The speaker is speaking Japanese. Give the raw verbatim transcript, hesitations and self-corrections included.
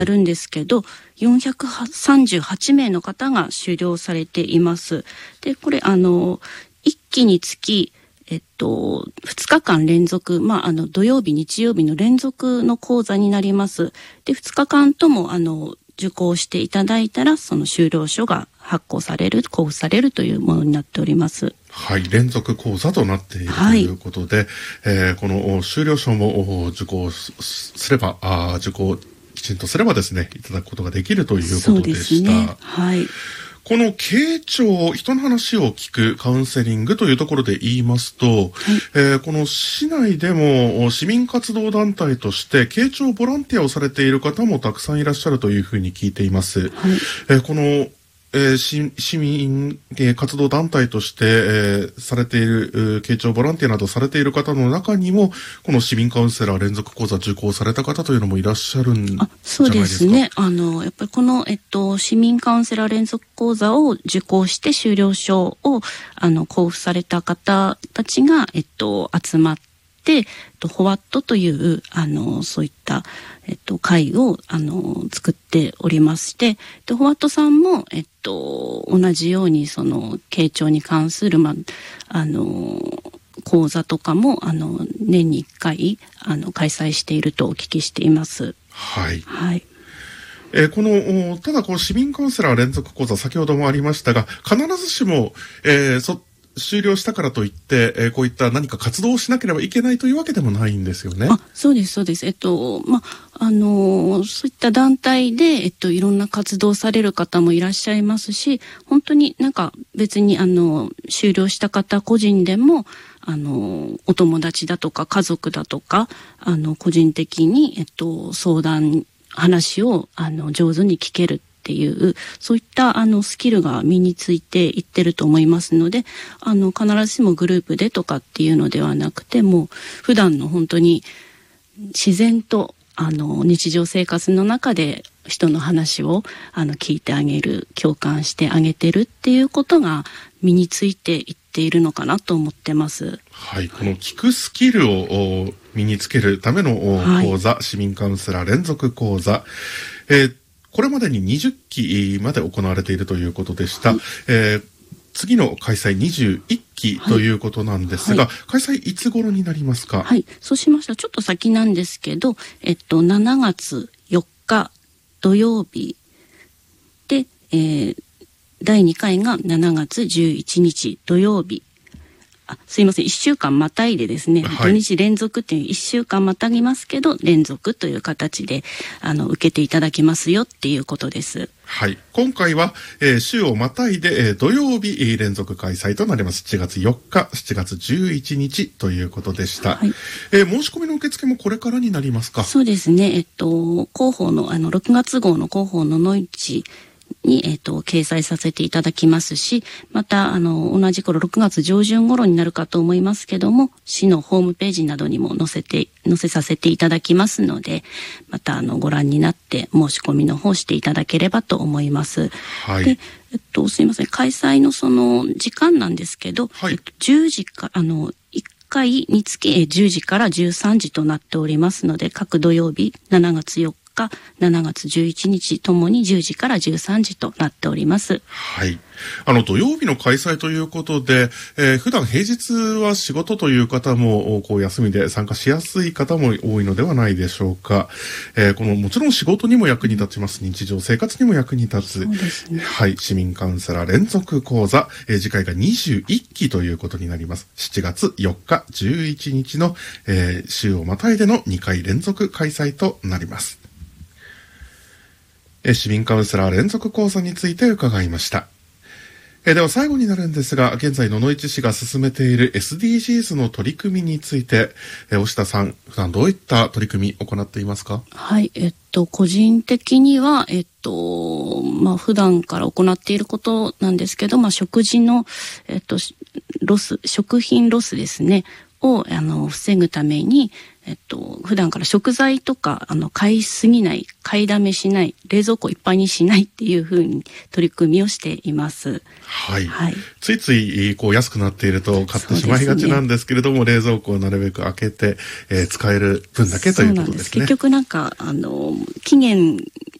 あるんですけど、よんひゃくさんじゅうはちめいの方が修了されています。で、これあのいっきにつきえっとふつかかん連続、まああの土曜日日曜日の連続の講座になります。で、ふつかかんともあの受講していただいたら、その修了書が発行される、交付されるというものになっております。 はい、連続講座となっているということで、はい、えー、この修了書も受講すれば、あ受講きちんとすればですね、いただくことができるということでした。そうですね。はい。この傾聴、人の話を聞くカウンセリングというところで言いますと、はい、えー、この市内でも市民活動団体として傾聴ボランティアをされている方もたくさんいらっしゃるというふうに聞いています。はい、えー、このえー、市, 市民、えー、活動団体として、えー、されている、傾聴ボランティアなどされている方の中にも、この市民カウンセラー連続講座受講された方というのもいらっしゃるんじゃないですか？あ、 そうですね。あの、やっぱりこの、えっと、市民カウンセラー連続講座を受講して修了書を、あの、交付された方たちが、えっと、集まって、で、ホワットというあのそういった、えっと、会をあの作っておりまして、でホワットさんも、えっと、同じようにその傾聴に関する、まあ、あの講座とかもあの年にいっかいあの開催しているとお聞きしています。 はい。 はい。 えー、このただこう市民カウンセラー連続講座、先ほどもありましたが、必ずしも、えー、そ終了したからといって、えー、こういった何か活動をしなければいけないというわけでもないんですよね。 あ、そうですそうです。えっとまあのー、そういった団体でえっといろんな活動される方もいらっしゃいますし、本当になんか別にあの終了した方個人でもあのお友達だとか家族だとかあの個人的にえっと相談話をあの上手に聞けるっていうそういったあのスキルが身についていってると思いますので、あの必ずしもグループでとかっていうのではなくても、普段の本当に自然とあの日常生活の中で人の話をあの聞いてあげる、共感してあげてるっていうことが身についていっているのかなと思ってます。 はい、この聞くスキルを身につけるための講座、はい、市民カウンセラー連続講座、えーこれまでににじゅっきまで行われているということでした。はい、えー、次の開催にじゅういっきということなんですが、はいはい、開催いつ頃になりますか？ はい、そうしましたらちょっと先なんですけど、えっと、しちがつよっか土曜日で、えー、だいにかいがしちがつじゅういちにち土曜日。あ、すいません、いっしゅうかんまたいでですね、はい、土日連続っていういっしゅうかんまたぎますけど連続という形であの受けていただきますよっていうことです。 はい、今回は、えー、週をまたいで、えー、土曜日、えー、連続開催となります。しちがつよっか、しちがつじゅういちにちということでした。はい、えー、申し込みの受付もこれからになりますか？ そうですね、えっと広報のあのろくがつごうの広報ののいちに、えっと、掲載させていただきますし、また、あの、同じ頃ろくがつじょうじゅん頃になるかと思いますけども、市のホームページなどにも載せて、載せさせていただきますので、また、あの、ご覧になって申し込みの方していただければと思います。はい。で、えっと、すいません、開催のその時間なんですけど、はい、えっと、じゅうじか、あの、いっかいにつきじゅうじからじゅうさんじとなっておりますので、各土曜日、しちがつよっか、しちがつじゅういちにちともにじゅうじからじゅうさんじとなっております。 はい。あの土曜日の開催ということで、えー、普段平日は仕事という方もこう休みで参加しやすい方も多いのではないでしょうか。えー、このもちろん仕事にも役に立ちます。日常生活にも役に立つ。そうですね。はい。市民カウンセラー連続講座、えー、次回がにじゅういっきということになります。しちがつよっか、じゅういちにちの、えー、週をまたいでのにかい連続開催となります。市民カウンセラー連続講座について伺いました。えでは最後になるんですが、現在野々市市が進めている エスディージーズ の取り組みについて、え押田さん、普段どういった取り組み行っていますか？ はい、えっと個人的にはえっとまあ普段から行っていることなんですけど、まあ食事のえっとロス、食品ロスですねをあの防ぐために、えっと、普段から食材とかあの買いすぎない、買いだめしない、冷蔵庫いっぱいにしないっていうふうに取り組みをしています。 はい。はい、ついついこう安くなっていると買ってしまいがちなんですけれども、ね、冷蔵庫をなるべく開けて、えー、使える分だけということですね。 そうなんです。結局なんかあの期限